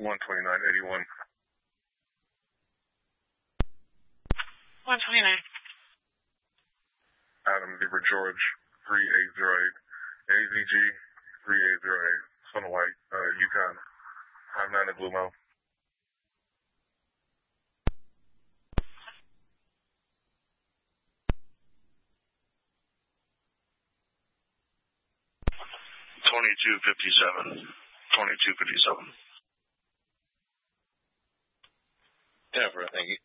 12981. 129. Adam Zebra George 3808. AZG 3808. Son of White, Yukon. 59 at Blue Mountain. 2257. 2257. Jennifer, thank you.